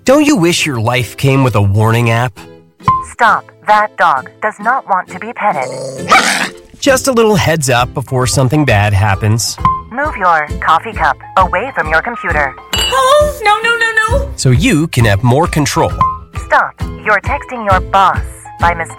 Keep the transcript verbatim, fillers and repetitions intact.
Don't you wish your life came with a warning app? Stop. That dog does not want to be petted. Just a little heads up before something bad happens. Move your coffee cup away from your computer. Oh, no, no, no, no. So you can have more control. Stop. You're texting your boss by mistake.